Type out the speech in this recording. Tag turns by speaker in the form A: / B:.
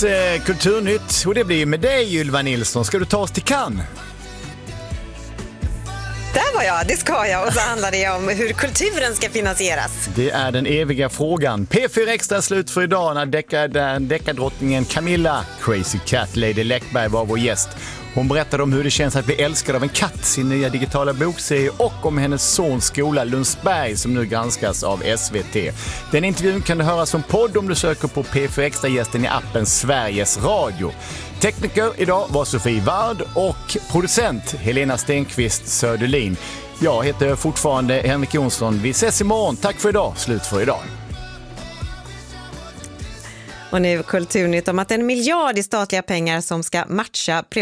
A: Kulturnytt, och det blir med dig, Ylva Nilsson. Ska du ta oss till Cannes?
B: Där var jag, det ska jag. Och så handlar det om hur kulturen ska finansieras.
A: Det är den eviga frågan. P4 Extra slut för idag när deckardrottningen Camilla Crazy Cat Lady Läckberg var vår gäst. Hon berättade om hur det känns att bli älskad av en katt, sin nya digitala bokserie, och om hennes sons skola Lundsberg som nu granskas av SVT. Den intervjun kan du höra som podd om du söker på P4 Extra-gästen i appen Sveriges Radio. Tekniker idag var Sofie Ward och producent Helena Stenqvist Söderlin. Jag heter fortfarande Henrik Jonsson. Vi ses imorgon. Tack för idag. Slut för idag.
B: Och nu Kulturnytt om att 1 miljard i statliga pengar som ska matcha